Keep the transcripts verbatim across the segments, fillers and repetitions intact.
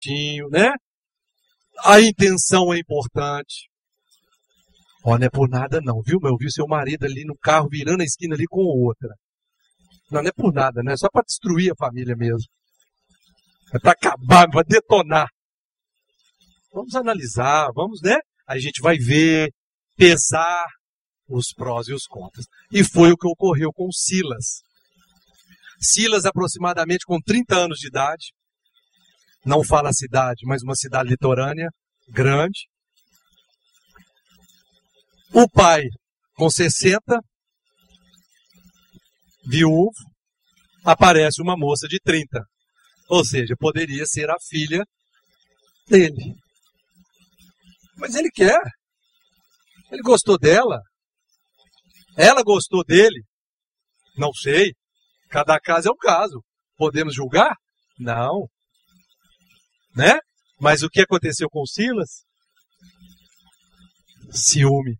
né? A intenção é importante. Ó, não é por nada não, viu? Eu vi seu marido ali no carro virando a esquina ali com outra. Não, não é por nada, né? É só para destruir a família mesmo. É para acabar, para detonar. Vamos analisar, vamos, né? Aí a gente vai ver, pesar os prós e os contras. E foi o que ocorreu com Silas. Silas, aproximadamente com trinta anos de idade, não fala a cidade, mas uma cidade litorânea, grande. O pai, com sessenta, viúvo, aparece uma moça de trinta. Ou seja, poderia ser a filha dele. Mas ele quer. Ele gostou dela. Ela gostou dele. Não sei. Cada caso é um caso. Podemos julgar? Não. Né? Mas o que aconteceu com Silas? Ciúme.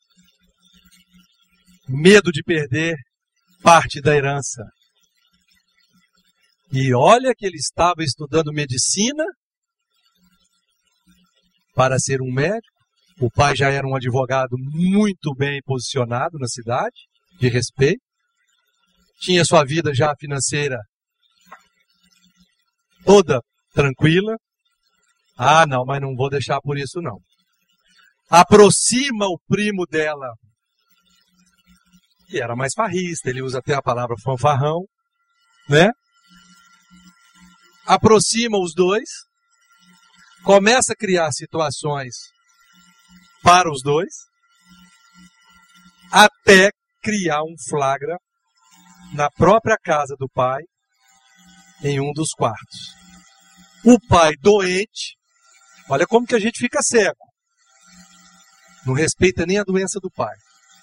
Medo de perder parte da herança. E olha que ele estava estudando medicina para ser um médico. O pai já era um advogado muito bem posicionado na cidade, de respeito. Tinha sua vida já financeira toda tranquila. Ah, não, mas não vou deixar por isso não. Aproxima o primo dela, que era mais farrista, ele usa até a palavra fanfarrão, né? Aproxima os dois, começa a criar situações para os dois, até criar um flagra na própria casa do pai, em um dos quartos. O pai doente, olha como que a gente fica cego. Não respeita nem a doença do pai.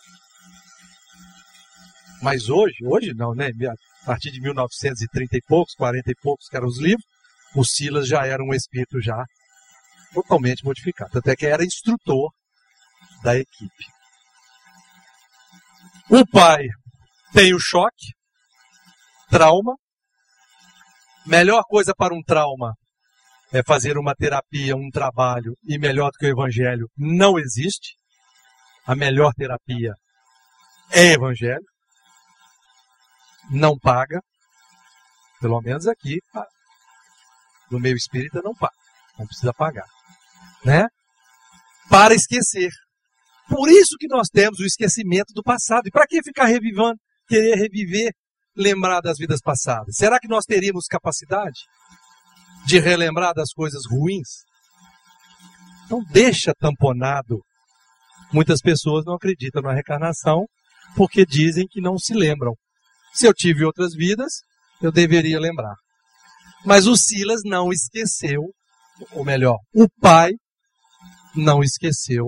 Mas hoje, hoje não, né? A partir de mil novecentos e trinta e poucos, quarenta e poucos, que eram os livros, o Silas já era um espírito já totalmente modificado. Até que era instrutor da equipe. O pai tem o choque, trauma. Melhor coisa para um trauma é fazer uma terapia, um trabalho, e melhor do que o evangelho não existe. A melhor terapia é evangelho. Não paga, pelo menos aqui, no meio espírita não paga, não precisa pagar, né? Para esquecer. Por isso que nós temos o esquecimento do passado. E para que ficar revivendo, querer reviver, lembrar das vidas passadas? Será que nós teríamos capacidade de relembrar das coisas ruins? Então deixa tamponado. Muitas pessoas não acreditam na reencarnação porque dizem que não se lembram. Se eu tive outras vidas, eu deveria lembrar. Mas o Silas não esqueceu, ou melhor, o pai não esqueceu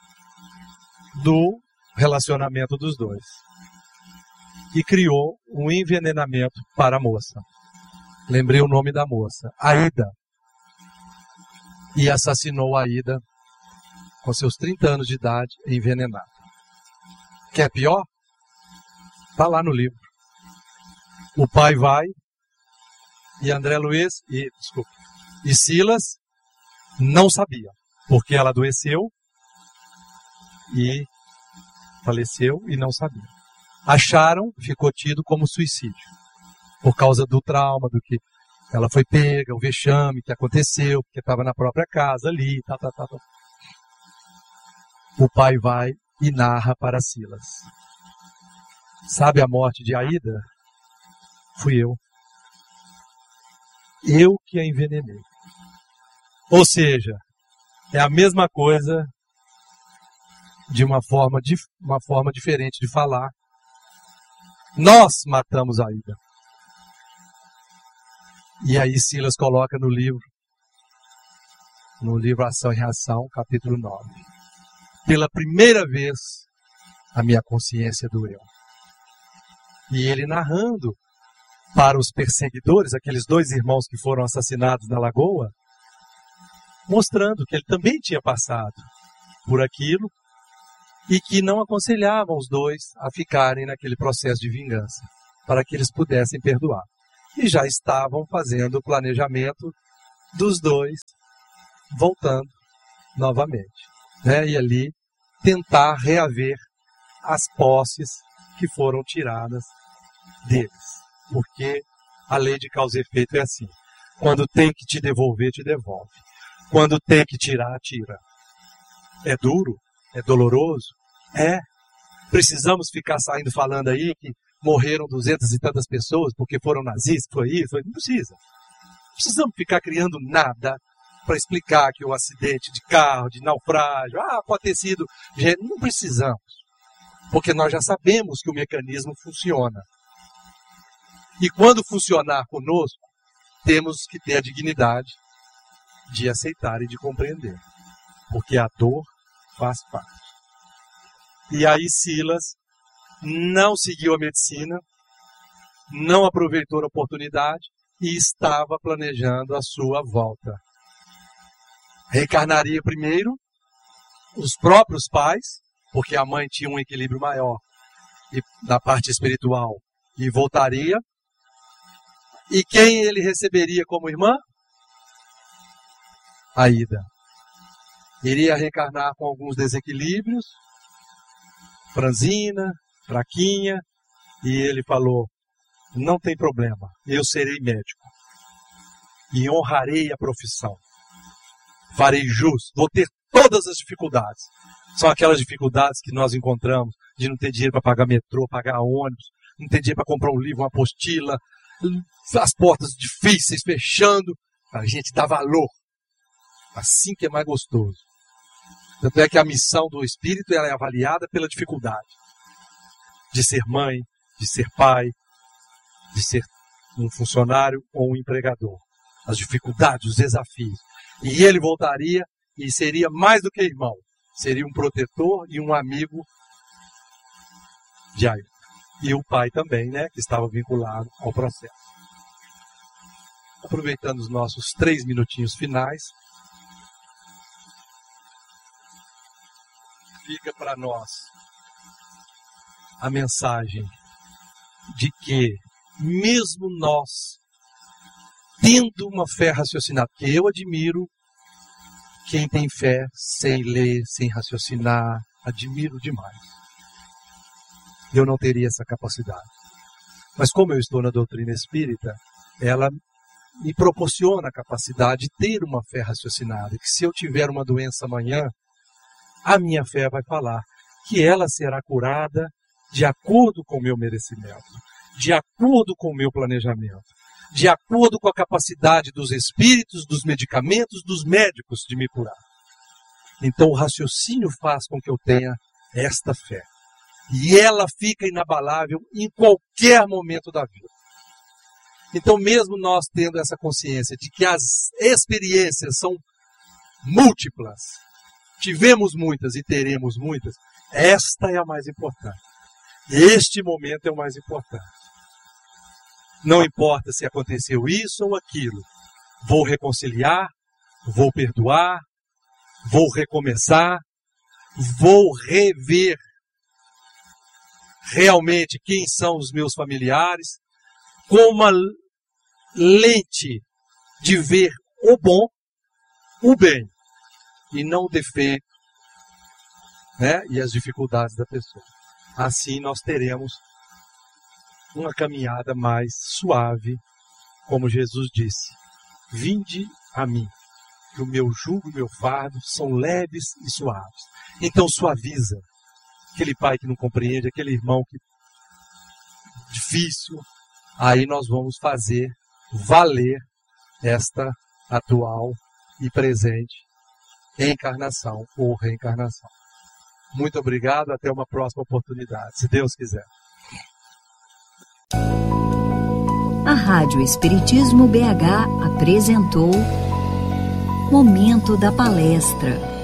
do relacionamento dos dois. E criou um envenenamento para a moça. Lembrei o nome da moça, Aida. E assassinou a Aida com seus trinta anos de idade, envenenada. Quer pior? Está lá no livro. O pai vai, e André Luiz, e, desculpa, e Silas não sabia, porque ela adoeceu e faleceu e não sabia. Acharam, ficou tido como suicídio, por causa do trauma, do que ela foi pega, o vexame que aconteceu, porque estava na própria casa ali, tá, tá, tá, tá. O pai vai e narra para Silas. Sabe a morte de Aida? Fui eu. Eu que a envenenei. Ou seja, é a mesma coisa de uma forma, uma forma diferente de falar. Nós matamos a Aida. E aí Silas coloca no livro, no livro Ação e Reação, capítulo nove. Pela primeira vez, a minha consciência doeu. E ele narrando para os perseguidores, aqueles dois irmãos que foram assassinados na lagoa, mostrando que ele também tinha passado por aquilo e que não aconselhavam os dois a ficarem naquele processo de vingança, para que eles pudessem perdoar. E já estavam fazendo o planejamento dos dois voltando novamente, né? E ali tentar reaver as posses que foram tiradas deles. Porque a lei de causa e efeito é assim. Quando tem que te devolver, te devolve. Quando tem que tirar, tira. É duro? É doloroso? É. Precisamos ficar saindo falando aí que morreram duzentas e tantas pessoas porque foram nazistas, foi isso? Foi... Não precisa. Não precisamos ficar criando nada para explicar que o acidente de carro, de naufrágio, ah, pode ter sido... Não precisamos. Porque nós já sabemos que o mecanismo funciona. E quando funcionar conosco, temos que ter a dignidade de aceitar e de compreender. Porque a dor faz parte. E aí Silas não seguiu a medicina, não aproveitou a oportunidade e estava planejando a sua volta. Reencarnaria primeiro os próprios pais, porque a mãe tinha um equilíbrio maior e, na parte espiritual, e voltaria. E quem ele receberia como irmã? Aida. Iria reencarnar com alguns desequilíbrios, franzina, fraquinha, e ele falou, não tem problema, eu serei médico e honrarei a profissão, farei jus, vou ter todas as dificuldades, são aquelas dificuldades que nós encontramos, de não ter dinheiro para pagar metrô, pagar ônibus, não ter dinheiro para comprar um livro, uma apostila, as portas difíceis fechando, a gente dá valor, assim que é mais gostoso. Tanto é que a missão do Espírito ela é avaliada pela dificuldade de ser mãe, de ser pai, de ser um funcionário ou um empregador. As dificuldades, os desafios. E ele voltaria e seria mais do que irmão. Seria um protetor e um amigo de Aida. E o pai também, né, que estava vinculado ao processo. Aproveitando os nossos três minutinhos finais, fica para nós a mensagem de que, mesmo nós, tendo uma fé raciocinada, que eu admiro quem tem fé sem ler, sem raciocinar, admiro demais. Eu não teria essa capacidade. Mas como eu estou na doutrina espírita, ela me proporciona a capacidade de ter uma fé raciocinada, que se eu tiver uma doença amanhã, a minha fé vai falar que ela será curada de acordo com o meu merecimento, de acordo com o meu planejamento, de acordo com a capacidade dos espíritos, dos medicamentos, dos médicos de me curar. Então o raciocínio faz com que eu tenha esta fé. E ela fica inabalável em qualquer momento da vida. Então mesmo nós tendo essa consciência de que as experiências são múltiplas, tivemos muitas e teremos muitas, esta é a mais importante. Este momento é o mais importante. Não importa se aconteceu isso ou aquilo. Vou reconciliar, vou perdoar, vou recomeçar, vou rever realmente quem são os meus familiares, com uma lente de ver o bom, o bem, e não o defeito, né, e as dificuldades da pessoa. Assim nós teremos uma caminhada mais suave, como Jesus disse, vinde a mim, que o meu jugo e o meu fardo são leves e suaves. Então suaviza aquele pai que não compreende, aquele irmão que difícil, aí nós vamos fazer valer esta atual e presente encarnação ou reencarnação. Muito obrigado, até uma próxima oportunidade, se Deus quiser. A Rádio Espiritismo B H apresentou Momento da Palestra.